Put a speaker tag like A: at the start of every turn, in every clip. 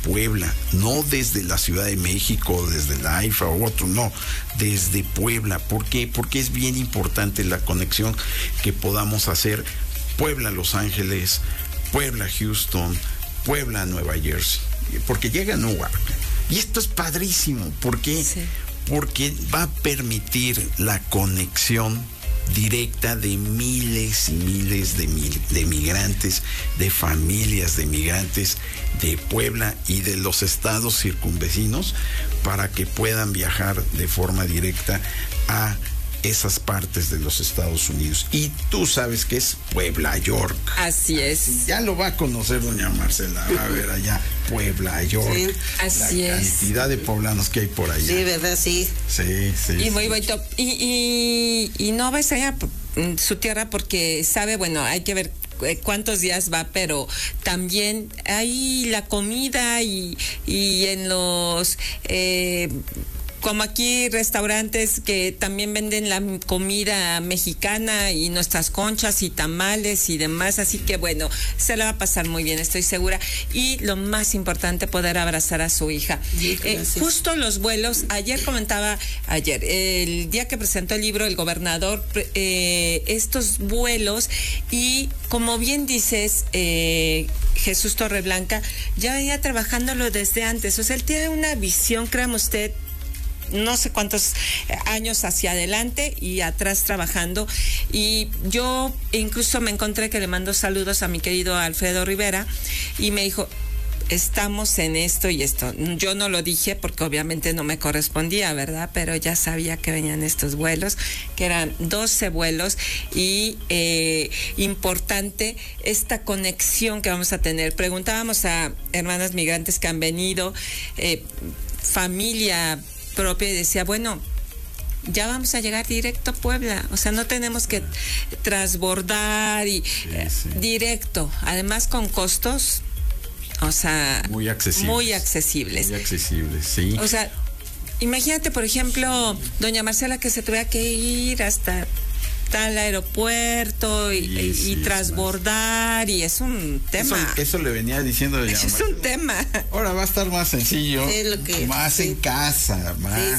A: Puebla, no desde la Ciudad de México, desde la AIFA o otro, no, desde Puebla. ¿Por qué? Porque es bien importante la conexión que podamos hacer Puebla-Los Ángeles, Puebla-Houston, Puebla-Nueva Jersey, porque llega a Newark. Y esto es padrísimo. ¿Por qué? Sí. Porque va a permitir la conexión directa de miles y miles de migrantes, de familias de migrantes de Puebla y de los estados circunvecinos, para que puedan viajar de forma directa a esas partes de los Estados Unidos. Y tú sabes que es Puebla, York.
B: Así es.
A: Ya lo va a conocer doña Marcela. A ver allá, Puebla, York. Sí,
B: así
A: la cantidad de poblanos que hay por allá.
C: Sí, ¿verdad? Sí.
A: Sí, sí.
B: Y muy bonito. Y no ves allá su tierra porque sabe, bueno, hay que ver cuántos días va, pero también hay la comida y en los como aquí restaurantes que también venden la comida mexicana y nuestras conchas y tamales y demás, así que bueno, se la va a pasar muy bien, estoy segura. Y lo más importante, poder abrazar a su hija. Justo los vuelos, el día que presentó el libro el gobernador, estos vuelos, y como bien dices, Jesús Torreblanca ya venía trabajándolo desde antes, o sea, él tiene una visión, créame usted, no sé cuántos años hacia adelante y atrás trabajando. Y yo incluso me encontré que le mando saludos a mi querido Alfredo Rivera y me dijo, estamos en esto y esto. Yo no lo dije porque obviamente no me correspondía, ¿verdad? Pero ya sabía que venían estos vuelos, que eran 12 vuelos y importante esta conexión que vamos a tener. Preguntábamos a hermanas migrantes que han venido, familia propia, y decía, bueno, ya vamos a llegar directo a Puebla, o sea, no tenemos que transbordar y directo, además con costos, o sea, muy accesibles. Muy accesibles,
A: sí.
B: O sea, imagínate, por ejemplo, doña Marcela, que se tuviera que ir hasta tal aeropuerto y transbordar, y es un tema.
A: Eso le venía diciendo ya.
B: Es un tema.
A: Ahora va a estar más sencillo, más en casa,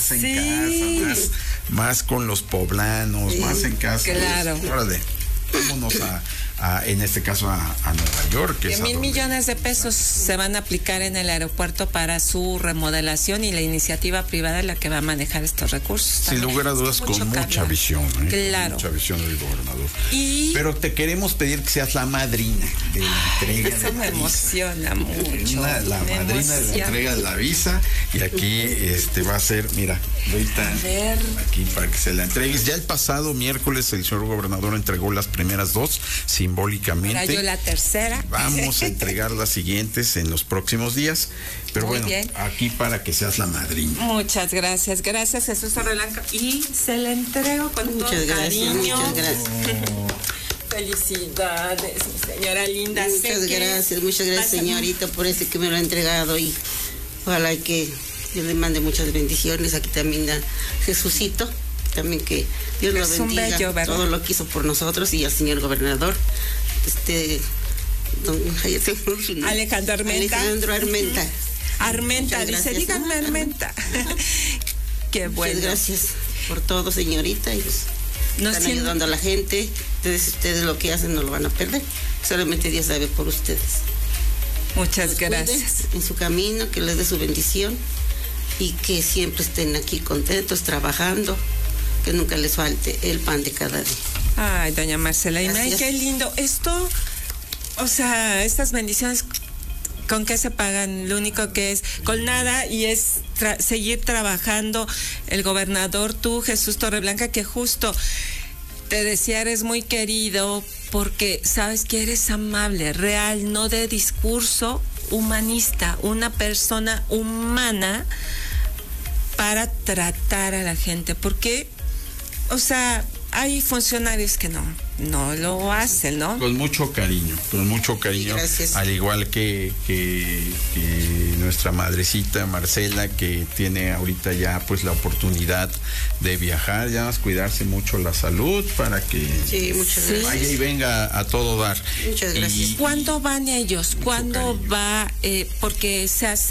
A: más con los poblanos, más en casa.
B: Claro.
A: Órale, vámonos en este caso a Nueva York.
B: Que $1,000 millones de pesos se van a aplicar en el aeropuerto para su remodelación, y la iniciativa privada es la que va a manejar estos recursos.
A: Sin lugar a dudas, con mucha visión.
B: Claro.
A: Mucha visión del gobernador. Pero te queremos pedir que seas la madrina de la entrega.
B: Eso me emociona mucho.
A: La madrina de la entrega de la visa. Y aquí va a ser, mira, ahorita aquí para que se la entregues. Ya el pasado miércoles el señor gobernador entregó las primeras dos, simbólicamente.
B: Ahora yo la tercera.
A: Vamos a entregar las siguientes en los próximos días. Pero
B: muy
A: bueno,
B: bien.
A: Aquí para que seas la madrina.
B: Muchas gracias. Gracias, Jesús Torreblanca. Y se la entrego con todo cariño.
C: Muchas gracias.
B: Felicidades, señora linda.
C: Muchas gracias, señorita, por ese que me lo ha entregado, y ojalá que Dios le mande muchas bendiciones. Aquí también a Jesucito, también que Dios lo bendiga, bello, todo lo que hizo por nosotros, y al señor gobernador,
B: Alejandro
C: Armenta.
B: Armenta, dice, díganme Armenta. Qué bueno.
C: Muchas gracias por todo, señorita, y están ayudando a la gente. Ustedes lo que hacen no lo van a perder, solamente Dios sabe por ustedes.
B: Muchas gracias.
C: En su camino, que les dé su bendición, y que siempre estén aquí contentos, trabajando, que nunca les falte el pan de cada día.
B: Ay, doña Marcela, ay, qué lindo. Esto, o sea, estas bendiciones, ¿con qué se pagan? Lo único que es con nada, y es seguir trabajando. El gobernador, tú, Jesús Torreblanca, que justo te decía, eres muy querido porque sabes que eres amable, real, no de discurso, humanista, una persona humana para tratar a la gente, porque, o sea, hay funcionarios que no lo hacen, ¿no?
A: Con mucho cariño,
C: Gracias.
A: Al igual que nuestra madrecita Marcela, que tiene ahorita ya pues la oportunidad de viajar, ya más cuidarse mucho la salud para que vaya y venga a todo dar.
C: Muchas gracias.
B: ¿Cuándo van ellos? ¿Cuándo va? Porque se hace